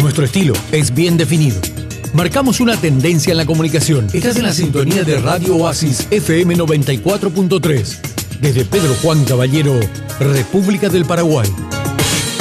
Nuestro estilo es bien definido. Marcamos una tendencia en la comunicación. Estás en la sintonía de Radio Oasis FM 94.3. Desde Pedro Juan Caballero, República del Paraguay.